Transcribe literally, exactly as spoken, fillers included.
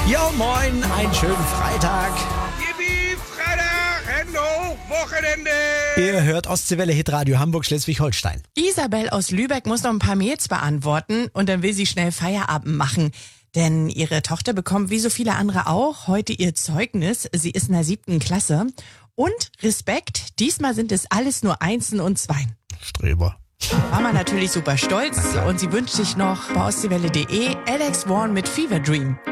Ja, moin, einen schönen Freitag. Yippie, Freitag, Hände hoch, Wochenende. Ihr hört Ostseewelle Hitradio Hamburg, Schleswig-Holstein. Isabel aus Lübeck muss noch ein paar Mails beantworten und dann will sie schnell Feierabend machen. Denn ihre Tochter bekommt, wie so viele andere auch, heute ihr Zeugnis. Sie ist in der siebten Klasse. Und Respekt, diesmal sind es alles nur Einsen und Zweien. Streber. Mama natürlich super stolz und sie wünscht sich noch bei ostseewelle punkt de Alex Warren mit Fever Dream.